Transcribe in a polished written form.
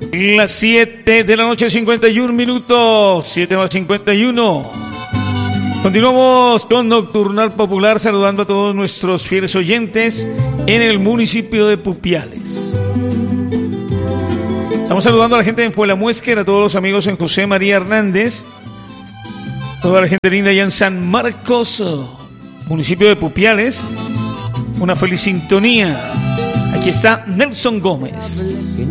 Las 7 de la noche, 51 minutos. 7:51. Continuamos con Nocturnal Popular, saludando a todos nuestros fieles oyentes en el municipio de Pupiales. Estamos saludando a la gente en Fuelamuesquera, a todos los amigos en José María Hernández, toda la gente linda allá en San Marcos, municipio de Pupiales. Una feliz sintonía. Aquí está Nelson Gómez.